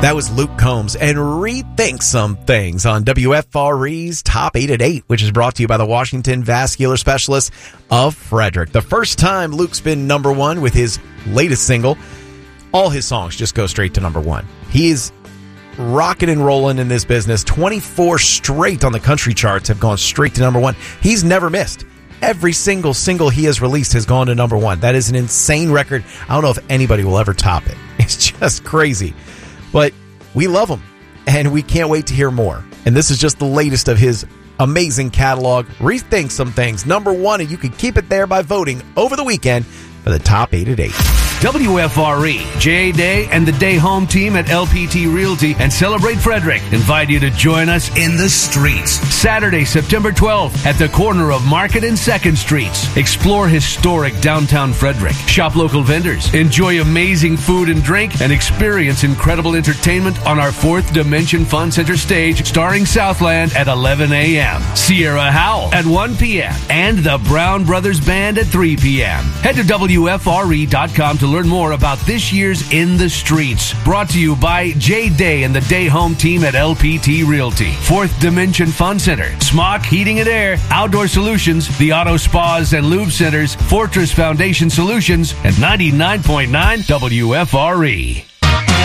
That was Luke Combs and Rethink Some Things on WFRE's Top 8 at 8, which is brought to you by the Washington Vascular Specialists of Frederick. The first time Luke's been number one with his latest single, all his songs just go straight to number one. He is rocking and rolling in this business. 24 straight on the country charts have gone straight to number one. He's never missed. Every single he has released has gone to number one. That is an insane record. I don't know if anybody will ever top it. It's just crazy. But we love him, and we can't wait to hear more. And this is just the latest of his amazing catalog. Rethink Some Things, number one, and you can keep it there by voting over the weekend for the Top 8 at 8. WFRE, Jay Day, and the Day Home team at LPT Realty and Celebrate Frederick invite you to join us in the streets. Saturday, September 12th at the corner of Market and 2nd Streets. Explore historic downtown Frederick. Shop local vendors. Enjoy amazing food and drink and experience incredible entertainment on our Fourth Dimension Fun Center stage starring Southland at 11 a.m. Sierra Howell at 1 p.m. and the Brown Brothers Band at 3 p.m. Head to WFRE.com to learn more about this year's In the Streets. Brought to you by Jay Day and the Day Home team at LPT Realty. Fourth Dimension Fun Center. Smock Heating and Air. Outdoor Solutions. The Auto Spas and Lube Centers. Fortress Foundation Solutions. And 99.9 WFRE.